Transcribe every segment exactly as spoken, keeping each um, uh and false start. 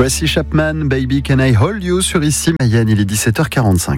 Tracy Chapman, Baby Can I Hold You sur Ici Mayenne, il est dix-sept heures quarante-cinq.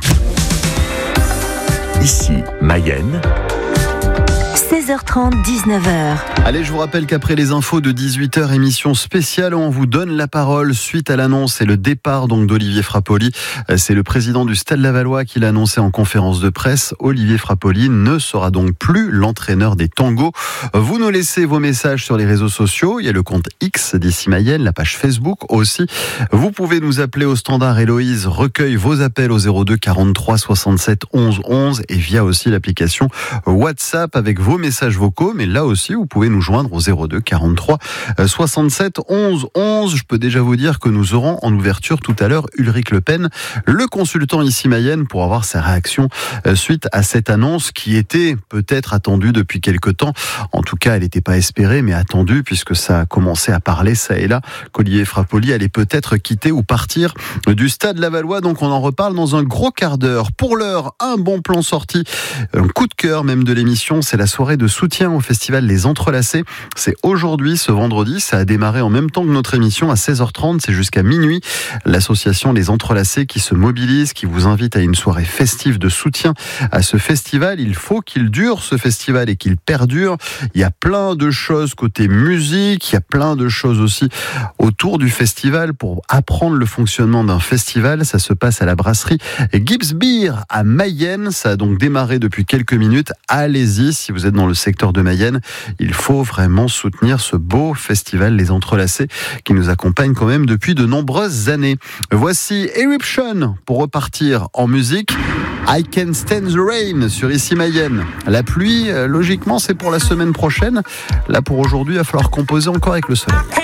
Ici Mayenne. seize heures trente, dix-neuf heures. Allez, je vous rappelle qu'après les infos de dix-huit heures, émission spéciale où on vous donne la parole suite à l'annonce et le départ donc d'Olivier Frappoli. C'est le président du Stade Lavallois qui l'a annoncé en conférence de presse. Olivier Frappoli ne sera donc plus l'entraîneur des Tangos. Vous nous laissez vos messages sur les réseaux sociaux. Il y a le compte X d'Ici Mayenne, la page Facebook aussi. Vous pouvez nous appeler au standard. Héloïse recueille vos appels au zéro deux quarante-trois soixante-sept onze onze et via aussi l'application WhatsApp avec vos messages vocaux. Mais là aussi, vous pouvez nous joindre au zéro deux quarante-trois soixante-sept onze onze. Je peux déjà vous dire que nous aurons en ouverture tout à l'heure Ulrich Le Pen, le consultant Ici Mayenne, pour avoir sa réaction suite à cette annonce qui était peut-être attendue depuis quelque temps. En tout cas, elle n'était pas espérée, mais attendue, puisque ça a commencé à parler ça et là qu'Olivier Frappoli allait peut-être quitter ou partir du Stade Lavallois. Donc on en reparle dans un gros quart d'heure. Pour l'heure, un bon plan sorti, un coup de cœur même de l'émission, c'est la soirée de soutien au festival Les Entrelacés. C'est aujourd'hui, ce vendredi. Ça a démarré en même temps que notre émission à seize heures trente. C'est jusqu'à minuit. L'association Les Entrelacés qui se mobilise, qui vous invite à une soirée festive de soutien à ce festival. Il faut qu'il dure, ce festival, et qu'il perdure. Il y a plein de choses côté musique. Il y a plein de choses aussi autour du festival pour apprendre le fonctionnement d'un festival. Ça se passe à la brasserie Gibbs Beer à Mayenne. Ça a donc démarré depuis quelques minutes. Allez-y, si vous êtes dans le secteur de Mayenne. Il faut vraiment soutenir ce beau festival Les Entrelacés qui nous accompagne quand même depuis de nombreuses années. Voici Eruption pour repartir en musique. I Can Stand the Rain sur Ici Mayenne. La pluie, logiquement, c'est pour la semaine prochaine. Là, pour aujourd'hui, il va falloir composer encore avec le soleil.